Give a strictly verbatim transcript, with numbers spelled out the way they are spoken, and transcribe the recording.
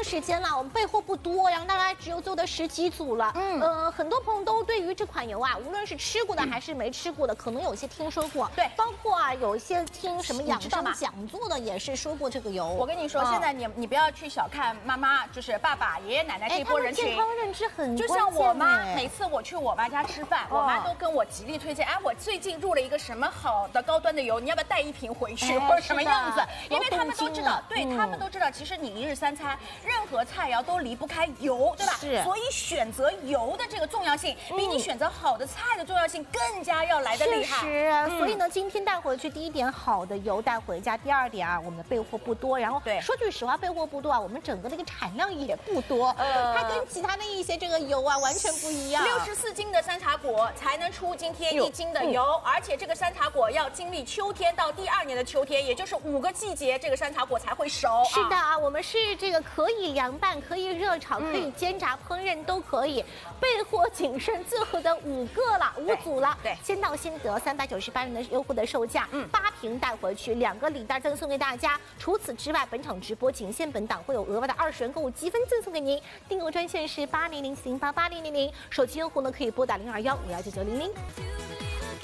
时间了，我们备货不多，然后大概只有做的十几组了。嗯，呃，很多朋友都对于这款油啊，无论是吃过的还是没吃过的，可能有些听说过。 对， 包括啊，有一些听什么养生讲座的也是说过这个油。 我跟你说，现在你你不要去小看妈妈，就是爸爸、爷爷奶奶这一波人群， 健康认知很就像我妈，每次我去我妈家吃饭，我妈都跟我极力推荐，哎，我最近入了一个什么好的高端的油，你要不要带一瓶回去，或者什么样子？因为他们都知道，对他们都知道，其实你一日三餐，任何菜肴都离不开油，对吧？ 是。 所以选择油的这个重要性，比你选择好的菜的重要性更加要来的厉害。 是。所以呢，今天带回去，第一点好的油带回家，第二点啊，我们的备货不多，然后对，说句实话，备货不多啊，我们整个这个产量也不多，呃，它跟其他的一些这个油啊完全不一样。 六十四斤的山茶果才能出今天一斤的油，嗯、而且这个山茶果要经历秋天到第二年的秋天，也就是五个季节，这个山茶果才会熟。 是的啊，我们是这个可以凉拌、可以热炒、可以煎炸、烹饪都可以。备货仅剩最后的五个了，五组了， 对， 先到先得，三百九十八元的优惠的售价，嗯，八瓶带回去，两个礼袋赠送给大家。除此之外，本场直播仅限本档会有额外的二十元购物积分赠送给您。订购专线是八零零四零八八零零零，手机用户呢可以拨打零二幺五幺九九零零。